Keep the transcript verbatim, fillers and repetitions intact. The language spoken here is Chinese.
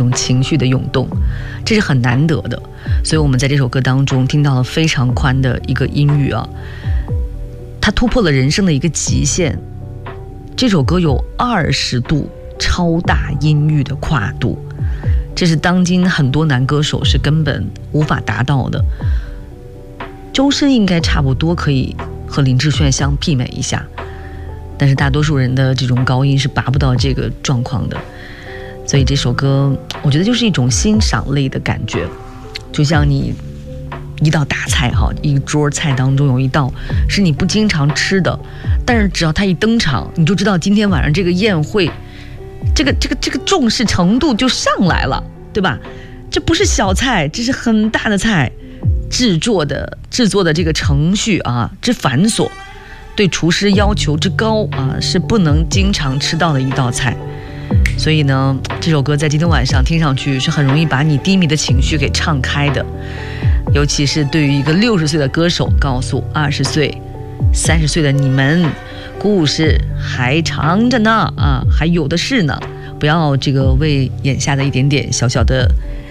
种情绪的涌动，这是很难得的。所以我们在这首歌当中听到了非常宽的一个音域啊，它突破了人生的一个极限。这首歌有二十度超大音域的跨度，这是当今很多男歌手是根本无法达到的。周深应该差不多可以和林志炫相媲美一下，但是大多数人的这种高音是达不到这个状况的。所以这首歌我觉得就是一种欣赏类的感觉，就像你一道大菜哈，一桌菜当中有一道是你不经常吃的，但是只要它一登场，你就知道今天晚上这个宴会这个这个这个重视程度就上来了，对吧？这不是小菜，这是很大的菜，制作的制作的这个程序啊之繁琐，对厨师要求之高啊，是不能经常吃到的一道菜。所以呢，这首歌在今天晚上听上去是很容易把你低迷的情绪给唱开的，尤其是对于一个六十岁的歌手告诉二十岁、三十岁的你们，故事还长着呢啊，还有的是呢，不要这个为眼下的一点点小小的